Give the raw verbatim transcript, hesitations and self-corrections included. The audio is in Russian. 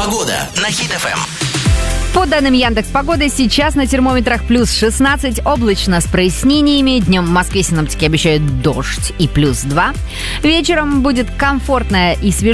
Погода на Хит-ФМ. По данным Яндекс.Погоды, сейчас на термометрах плюс шестнадцать, облачно с прояснениями. Днем в Москве синоптики обещают дождь и плюс два. Вечером будет комфортная и свежая